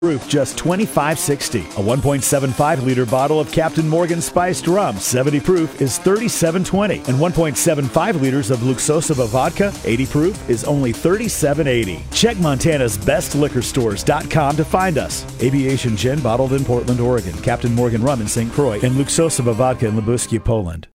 Proof, just $25.60. A 1.75-liter bottle of Captain Morgan spiced rum, 70 proof, is $37.20. And 1.75 liters of Luxosova vodka, 80 proof, is only $37.80. Check Montana's bestliquorstores.com to find us. Aviation Gin, bottled in Portland, Oregon. Captain Morgan rum in St. Croix, and Luxosova vodka in Lubuskie, Poland.